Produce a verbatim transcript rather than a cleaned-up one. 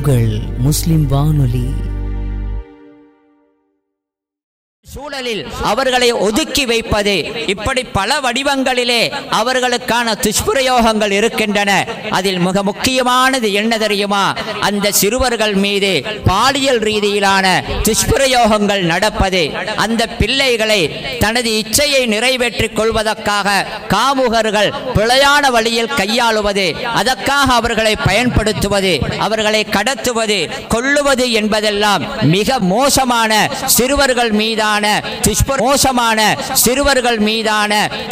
உங்கள் முஸ்லிம் வானொலி. சூழலில் அவர்களை ஒதுக்கி வைப்பது, இப்படி பல வடிவங்களிலே அவர்களுக்கான துஷ்பிரயோகங்கள் இருக்கின்றன. அதில் மிக முக்கியமானது என்ன தெரியுமா? அந்த சிறுவர்கள் மீது பாலியல் ரீதியிலான துஷ்பிரயோகங்கள் நடப்பது. அந்த பிள்ளைகளை தனது இச்சையை நிறைவேற்றிக் கொள்வதற்காக காமுகர்கள் பிழையான வழியில் கையாளுவது, அதற்காக அவர்களை பயன்படுத்துவது, அவர்களை கடத்துவது, கொல்லுவது என்பதெல்லாம் மிக மோசமான சிறுவர்கள் மீதான மோசமான சிறுவர்கள் மீதான